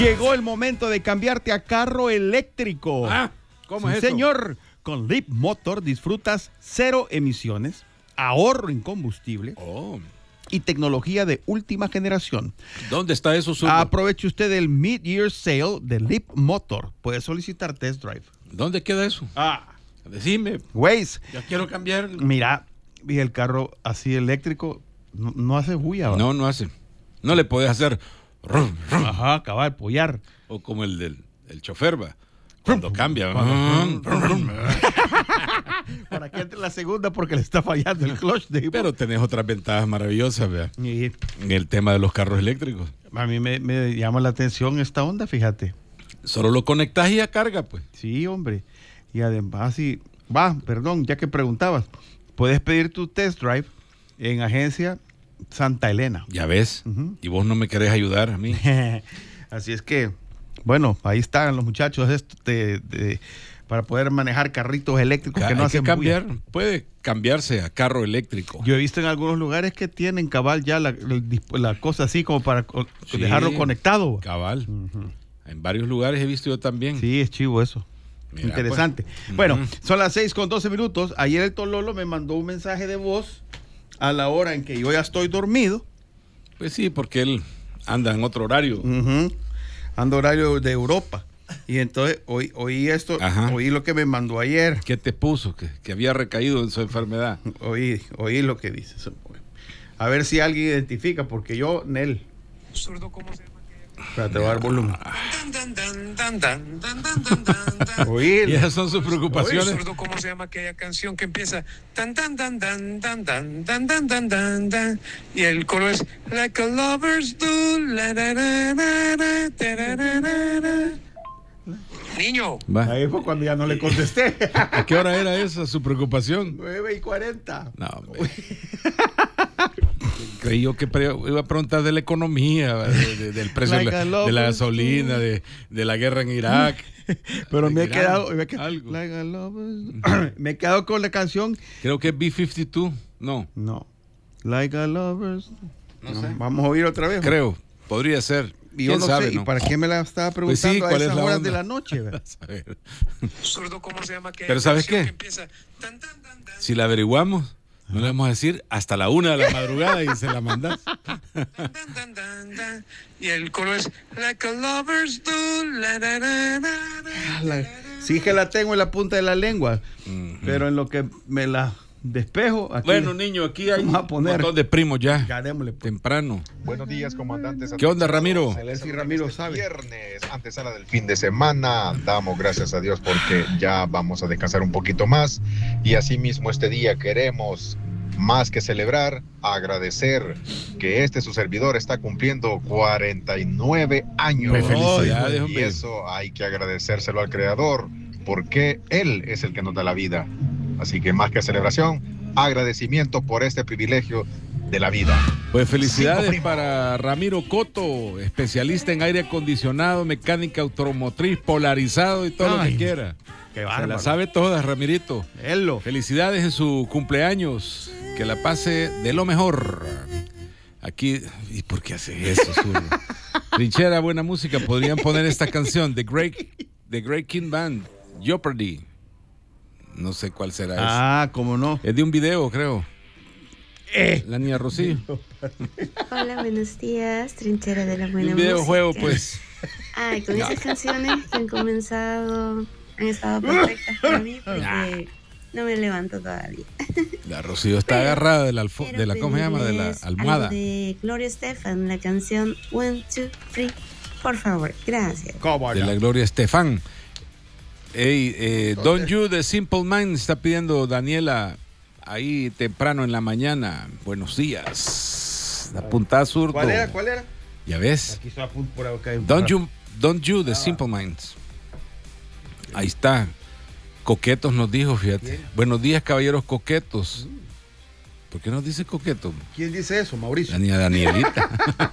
Llegó el momento de cambiarte a carro eléctrico. ¿Cómo sí, es eso? Señor, con Leap Motor disfrutas 0 emisiones, ahorro en combustible y tecnología de última generación. ¿Dónde está eso, Zurdo? Aproveche usted el Mid-Year Sale de Leap Motor. Puede solicitar test drive. ¿Dónde queda eso? Decime. Waze. Ya quiero cambiar. Mira, y el carro así eléctrico no hace bulla. ¿va? No hace. No le podés hacer... Ajá, cabal, pollar. O como el del chofer, va. Cuando cambia. Para que entre la segunda porque le está fallando el clutch. Pero tenés otras ventajas maravillosas, vea. Y En el tema de los carros eléctricos. a mí me llama la atención esta onda, fíjate. Solo lo conectás y ya carga, pues. Sí, hombre. Y además, ya que preguntabas, puedes pedir tu test drive en Agencia Santa Elena. Ya ves. Y vos no me querés ayudar a mí. Así es que, bueno, ahí están los muchachos para poder manejar carritos eléctricos que no hacen cambiar. bulla. Puede cambiarse a carro eléctrico. Yo he visto en algunos lugares que tienen cabal ya la cosa así como para dejarlo conectado. Cabal. En varios lugares he visto yo también. Sí, es chivo eso. Mira, interesante. Pues. Bueno, son las 6:12. Ayer el Tololo me mandó un mensaje de voz a la hora en que yo ya estoy dormido. Pues sí, porque él anda en otro horario. Ando horario de Europa. Y entonces oí esto, oí lo que me mandó ayer. ¿Qué te puso? Que había recaído en su enfermedad. Oí lo que dice. A ver si alguien identifica, porque yo, Nel. Zurdo, ¿cómo se llama? Espérate, voy a dar volumen. Y esas son sus preocupaciones. Zurdo, ¿cómo se llama aquella canción que empieza tan tan tan tan tan tan tan tan tan tan tan y el coro es like a lovers do la la la la la. Niño. Ahí fue cuando ya no le contesté. ¿A qué hora era esa su preocupación? 9:40. No, hombre. Creí yo que iba a preguntar de la economía, del precio de la gasolina, de la guerra en Irak. Pero me he quedado algo. Me he quedado con la canción. Creo que es B-52. No. Like a Lovers. No sé. Vamos a oír otra vez. Creo. Podría ser. Y yo no sabe, sé. ¿no? ¿Y para qué me la estaba preguntando pues sí, a esas horas de la noche? Zurdo, ¿cómo se llama aquella Pero ¿sabes canción qué? que empieza tan tan tan tan? Si la averiguamos, no le vamos a decir hasta la 1 de la madrugada y se la mandás. Y el coro es like a lovers do la la la la. Sí que la tengo en la punta de la lengua, pero en lo que me la despejo aquí. Bueno, niño, aquí hay vamos a poner un montón de primos ya. Ya démosle. Temprano. Buenos días, comandantes. ¿Qué onda, Ramiro? A ver si Ramiro sabe. Viernes, antesala del fin de semana. Damos gracias a Dios porque ya vamos a descansar un poquito más. Y asimismo este día queremos, más que celebrar, agradecer que su servidor está cumpliendo 49 años. Felicidades, Y hombre. eso hay que agradecérselo al Creador porque Él es el que nos da la vida. Así que más que celebración, agradecimiento por este privilegio de la vida. Pues felicidades para Ramiro Coto, especialista en aire acondicionado, mecánica automotriz, polarizado y todo lo que quiera. Qué Se bárbaro. la sabe todas, Ramirito. Hello. Felicidades en su cumpleaños. Que la pase de lo mejor. Aquí, ¿y por qué hace eso, Zurdo? Trinchera, buena música. Podrían poner esta canción, The Great King Band, Jeopardy. No sé cuál será esa. ¿Cómo no? Es de un video, creo. La niña Rocío. Hola, buenos días, Trinchera de la Buena Un videojuego, Música. pues. Ay, con esas canciones que han comenzado, han estado perfectas para mí porque no me levanto todavía. La Rocío está agarrada de la ¿cómo se llama? De la Pedirles almohada. algo de Gloria Estefan, la canción 1, 2, 3, por favor, gracias. De la Gloria Estefan. Hey, Don't You de Simple Minds está pidiendo Daniela ahí temprano en la mañana. Buenos días. Apuntá, Zurdo. ¿Cuál era? Ya ves. Aquí estoy a punto por acá. Don't You de Simple Minds. Ahí está. Coquetos nos dijo, fíjate. ¿Quién? Buenos días, caballeros coquetos. ¿Por qué nos dice coqueto? ¿Quién dice eso, Mauricio? La niña Danielita.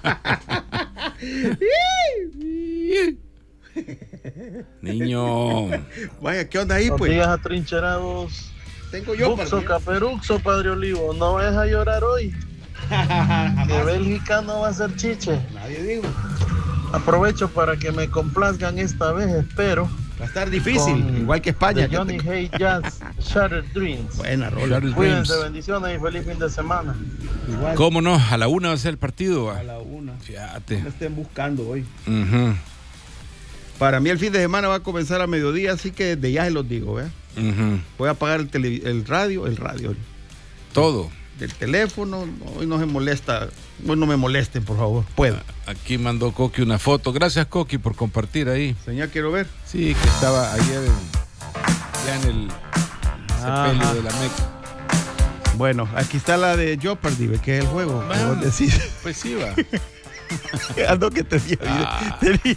Niño. Vaya, ¿qué onda ahí, Buenos pues? días, atrincherados. Tengo yo Buxo, Caperuxo, Padre Olivo, no vayas a llorar hoy. Que Bélgica no va a ser chiche. Nadie dijo. Aprovecho para que me complazcan esta vez, espero. Va a estar difícil, Con igual que España. de Johnny Hay Jazz, Shattered Dreams. Buena rola. Cuídense, bendiciones y feliz fin de semana. Igual. ¿Cómo no? A la 1 va a ser el partido. A la 1. Fíjate. Me estén buscando hoy. Ujú, Para mí el fin de semana va a comenzar a mediodía, así que desde ya se los digo, ¿vea? ujú. Voy a apagar el radio, Todo. del teléfono. Hoy no se molesta. Hoy no me molesten, por favor. Puedo. Aquí mandó Coqui una foto. Gracias, Coqui, por compartir ahí. Señor, quiero ver. Sí, que estaba ayer ya en el sepelio Ajá. de la Meca. Bueno, aquí está la de Jeopardy, ¿ve? Que es el juego. que Bueno. vos decís. Pues sí, va. Ando que tenía